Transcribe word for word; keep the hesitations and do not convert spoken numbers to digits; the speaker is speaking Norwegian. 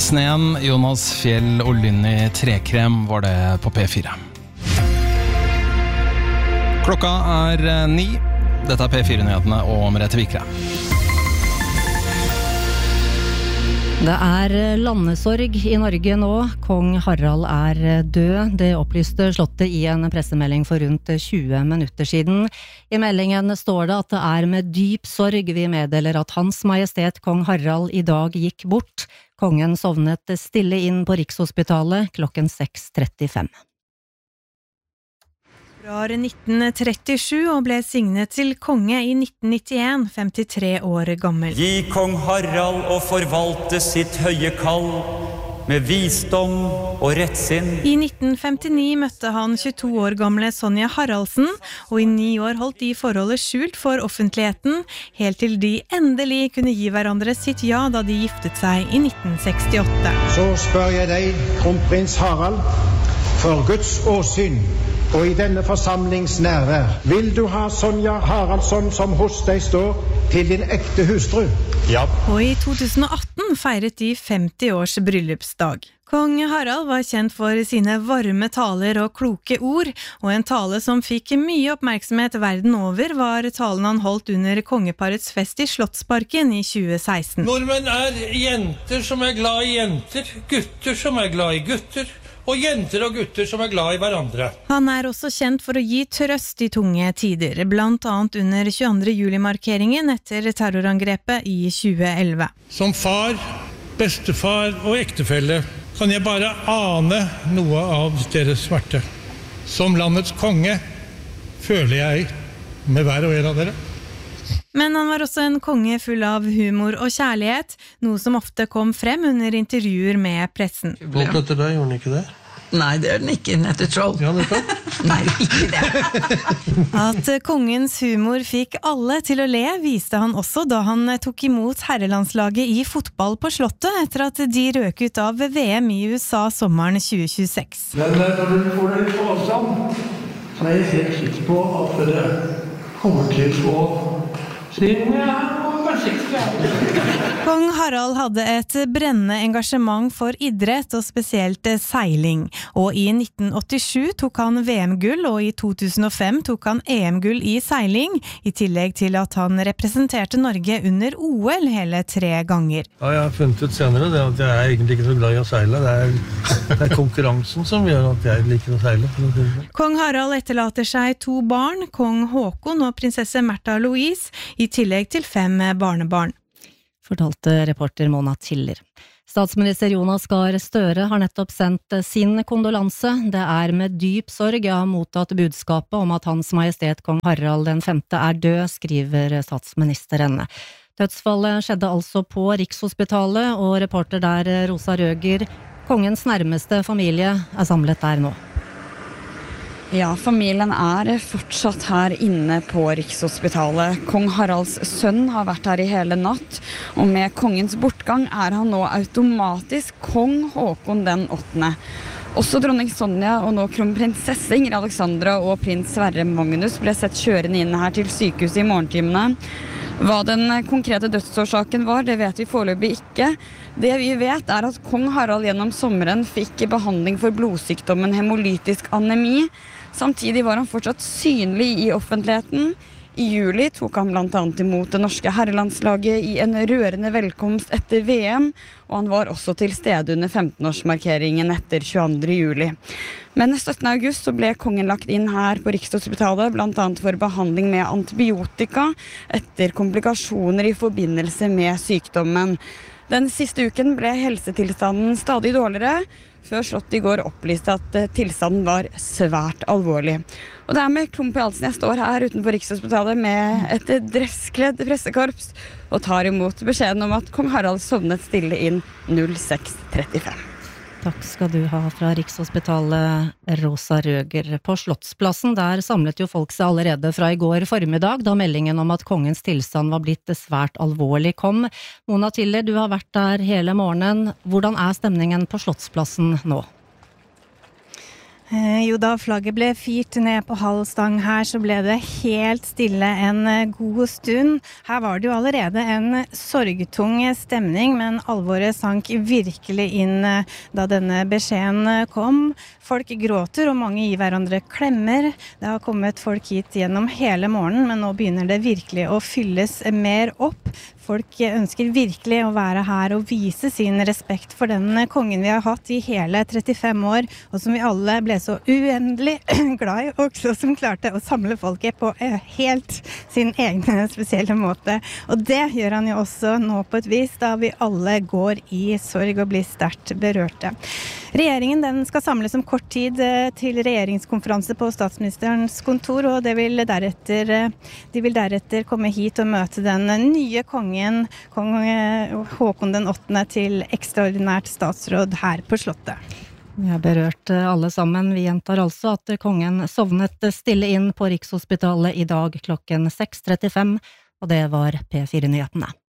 Sneen, Jonas Fjell og Lynni Trekrem var det på P fire. Klokka er ni. Dette er P fire-nyhetene og Merete Vikre. Det er landesorg i Norge nå. Kong Harald er død. Det opplyste slottet i en pressemelding for rundt tjue minutter siden. I meldingen står det at det er med dyp sorg vi meddeler at Hans Majestet Kong Harald i dag gikk bort. Kongen sovnet stille inn på Rikshospitalet klokken seks trettifem. Fra nitten trettisju og ble signet til konge i nitten nittien, femtitre år gammel. Gi kong Harald å forvalte sitt høye kall med visdom og rettsinn. I nitten femtini møtte han tjueto år gamle Sonja Haraldsen, og i ni år holdt de forholdet skjult for offentligheten, helt til de endelig kunne gi hverandre sitt ja da de giftet seg i nitten sekstiåtte. Så spør jeg deg, kronprins Harald, for Guds åsyn, og i denne forsamlings nærvær, vil du ha Sonja Haraldsson som hos deg står til din ekte hustru? Ja. Og i to tusen og atten feiret de femti års bryllupsdag. Kong Harald var kjent for sine varme taler og kloke ord, og en tale som fikk mye oppmerksomhet verden over var talen han holdt under kongeparets fest i Slottsparken i tjue seksten. Nordmenn er jenter som er glad i jenter, gutter som er glad i gutter, og jenter og gutter som er glad i hverandre. Han er også kjent for å gi trøst i tunge tider, blant annet under tjueandre juli-markeringen etter terrorangrepet i tjue elleve. Som far, bestefar og ektefelle kan jeg bare ane noe av deres smerte. Som landets konge føler jeg med hver og en av dere. Men han var også en konge full av humor og kjærlighet, noe som ofte kom frem under intervjuer med pressen. Godt etter deg, gjorde han ikke det? Nei, det er den ikke, etter troll. Ja, det er det. Nei, ikke det. At kongens humor fikk alle til å le, viste han også da han tok imot herrelandslaget i fotball på Slottet, etter at de røk ut av V M i U S A sommeren tjue tjueseks. Men når dere får dere på avstand, så er jeg helt sikker på at dere kommer til å si ja, Kong Harald hadde et brennende engasjement for idrett og spesielt seiling, og i nitten åttisju tok han V M-gull, og i to tusen og fem tok han E M-gull i seiling, i tillegg til at han representerte Norge under O L hele tre ganger. Ja, jeg har funnet ut senere det at jeg er egentlig ikke så glad i å seile. Det er, det er konkurransen som gjør at jeg liker å seile. Kong Harald etterlater seg to barn, kong Håkon og prinsesse Märtha Louise, i tillegg til fem barnebarn. Fortalte reporter Mona Tiller. Statsminister Jonas Gahr Støre har nettopp sendt sin kondolanse. Det er med dyp sorg jeg har mottatt budskapet om at Hans Majestet Kong Harald den femte er død, skriver statsministeren. Dødsfallet skjedde altså på Rikshospitalet, og reporter der Rosa Røger, kongens nærmeste familie, er samlet der nå. Ja, familien er fortsatt her inne på Rikshospitalet. Kong Haralds sønn har vært her i hele natt, og med kongens bortgang er han nå automatisk kong Håkon den åttende. Også dronning Sonja og nå kronprinsesse Ingrid Alexandra og prins Sverre Magnus ble sett kjørende inn her til sykehuset i morgentimene. Hva den konkrete dødsårsaken var, det vet vi foreløpig ikke. Det vi vet er at kong Harald gjennom sommeren fikk behandling for blodsykdommen hemolytisk anemi. Samtidig var han fortsatt synlig i offentligheten. I juli tok han blant annet imot det norske herrelandslaget i en rørende velkomst etter V M, og han var også til stede under femtenårsmarkeringen etter tjueandre juli. Men syttende august så ble kongen lagt inn her på Rikshospitalet, blant annet for behandling med antibiotika etter komplikasjoner i forbindelse med sykdommen. Den siste uken ble helsetilstanden stadig dårligere, før slottet i går opplyste at tilstanden var svært alvorlig. Og det er med klump i halsen jeg står her utenfor Rikshospitalet med et dresskledd pressekorps og tar imot beskjeden om at kong Harald sovnet stille inn null seks trettifem. Takk skal du ha fra Rikshospitalet, Rosa Røger. På Slottsplassen der samlet jo folk seg allerede fra i går formiddag, da meldingen om at kongens tilstand var blitt svært alvorlig kom. Mona Tiller, du har vært der hele morgenen. Hvordan er stemningen på Slottsplassen nå? Eh, jo, da flagget ble firt ned på halv stang her, så ble det helt stille en eh, god stund. Her var det jo allerede en sorgtung stemning, men alvoret sank virkelig inn eh, da denne beskjeden eh, kom. Folk gråter, og mange gir hverandre klemmer. Det har kommet folk hit gjennom hele morgenen, men nå begynner det virkelig å fylles mer opp. Folk ønsker virkelig å være her og vise sin respekt for den kongen vi har hatt i hele trettifem år, og som vi alle ble så uendelig glad i, og også som klarte å samle folket på helt sin egen spesielle måte. Og det gjør han jo også nå på et vis, da vi alle går i sorg og blir sterkt berørte. Regjeringen den skal samles om kort tid til regjeringskonferanse på statsministerens kontor, og det vil deretter, de vil deretter komme hit og møte den nye kongen, kong Håkon den åttende, til ekstraordinært statsråd her på Slottet. Vi har berørt alle sammen. Vi gjentar altså at kongen sovnet stille inn på Rikshospitalet i dag klokken seks trettifem, og det var P fire Nyhetene.